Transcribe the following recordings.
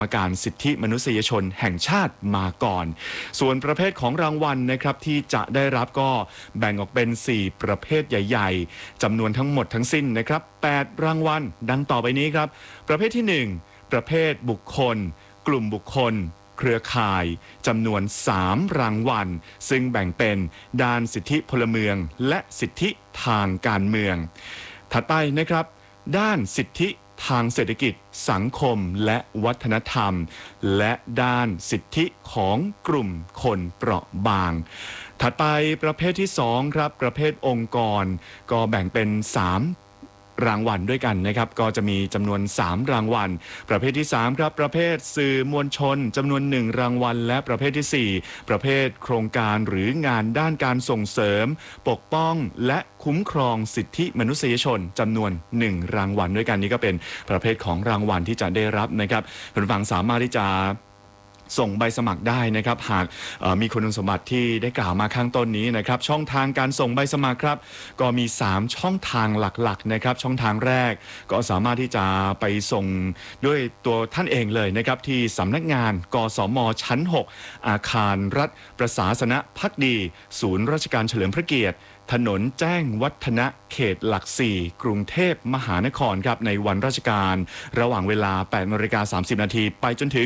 กรรมการสิทธิมนุษยชนแห่งชาติมาก่อนส่วนประเภทของรางวัลนะครับที่จะได้รับก็แบ่งออกเป็น4ประเภทใหญ่ๆจำนวนทั้งหมดทั้งสิ้นนะครับ8รางวัลดังต่อไปนี้ครับประเภทที่1ประเภทบุคคลกลุ่มบุคคลเครือข่ายจำนวน3รางวัลซึ่งแบ่งเป็นด้านสิทธิพลเมืองและสิทธิทางการเมืองถัดไปนะครับด้านสิทธิทางเศรษฐกิจสังคมและวัฒนธรรมและด้านสิทธิของกลุ่มคนเปราะบางถัดไปประเภทที่2ครับประเภทองค์กรก็แบ่งเป็น3รางวัลด้วยกันนะครับก็จะมีจำนวน3รางวัลประเภทที่3ครับประเภทสื่อมวลชนจำนวน1รางวัลและประเภทที่4ประเภทโครงการหรืองานด้านการส่งเสริมปกป้องและคุ้มครองสิทธิมนุษยชนจำนวน1รางวัลด้วยกันนี้ก็เป็นประเภทของรางวัลที่จะได้รับนะครับผู้ฟังสามารถที่จะส่งใบสมัครได้นะครับหากมีคุณสมบัติที่ได้กล่าวมาข้างต้นนี้นะครับช่องทางการส่งใบสมัครครับก็มี3ช่องทางหลักๆนะครับช่องทางแรกก็สามารถที่จะไปส่งด้วยตัวท่านเองเลยนะครับที่สำนักงานกสมชั้น6อาคารรัฐประศาสนภักดีศูนย์ราชการเฉลิมพระเกียรติถนนแจ้งวัฒนะเขตหลัก4กรุงเทพมหานครครับในวันราชการระหว่างเวลา 8:30 น.ไปจนถึง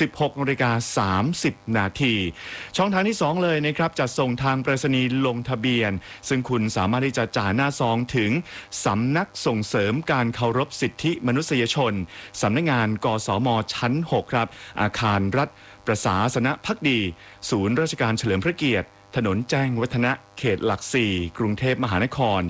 16:30 น.ช่องทางที่2เลยนะครับจัดส่งทางไปรษณีย์ลงทะเบียนซึ่งคุณสามารถที่จะจ่ายหน้าซองถึงสำนักส่งเสริมการเคารพสิทธิมนุษยชนสำนักงานกสมชั้น6ครับอาคารรัฐประศาสนภักดีศูนย์ราชการเฉลิมพระเกียรติถนนแจ้งวัฒนะเขตหลัก4กรุงเทพมหานคร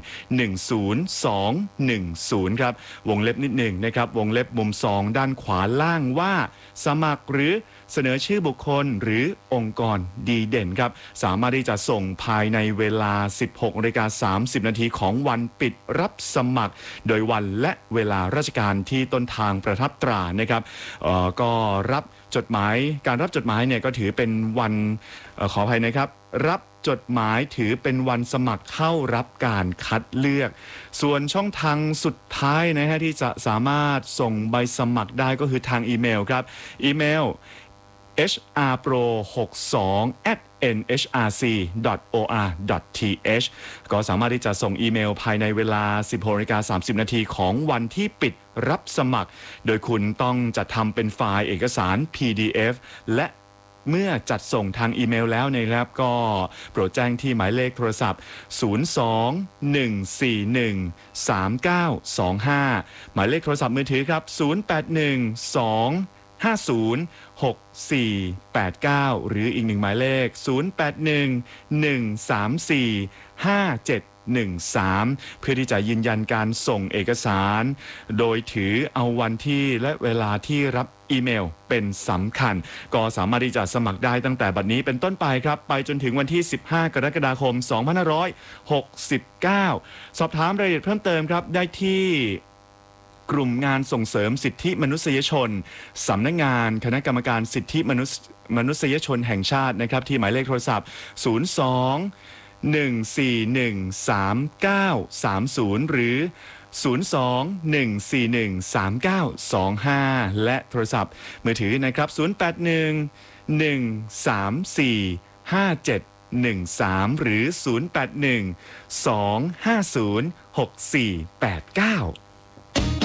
10210ครับวงเล็บนิดหนึ่งนะครับวงเล็บมุม2ด้านขวาล่างว่าสมัครหรือเสนอชื่อบุคคลหรือองค์กรดีเด่นครับสามารถที่จะส่งภายในเวลา 16:30 น.ของวันปิดรับสมัครโดยวันและเวลาราชการที่ต้นทางประทับตรานะครับก็รับจดหมายการรับจดหมายเนี่ยก็ถือเป็นวันขออภัยนะครับรับจดหมายถือเป็นวันสมัครเข้ารับการคัดเลือกส่วนช่องทางสุดท้ายนะฮะที่จะสามารถส่งใบสมัครได้ก็คือทางอีเมลครับอีเมล hrpro62@nhrc.or.th ก็สามารถที่จะส่งอีเมลภายในเวลา 16:30 น.ของวันที่ปิดรับสมัครโดยคุณต้องจัดทำเป็นไฟล์เอกสาร PDF และเมื่อจัดส่งทางอีเมลแล้วนะครับก็โปรดแจ้งที่หมายเลขโทรศัพท์ 021413925 หมายเลขโทรศัพท์มือถือครับ 0812506489 หรืออีกหนึ่งหมายเลข 0811345713 เพื่อที่จะยืนยันการส่งเอกสารโดยถือเอาวันที่และเวลาที่รับอีเมลเป็นสำคัญก็สามารถที่จะสมัครได้ตั้งแต่บัดนี้เป็นต้นไปครับไปจนถึงวันที่15 กรกฎาคม 2569 สอบถามรายละเอียดเพิ่มเติมครับได้ที่กลุ่มงานส่งเสริมสิทธิมนุษยชนสำนักงานคณะกรรมการสิทธิมนุษยชนแห่งชาตินะครับที่หมายเลขโทรศัพท์ 02-141-3930 หรือ 02-141-3925 และโทรศัพท์มือถือนะครับ 081-134-5713 หรือ 081-250-6489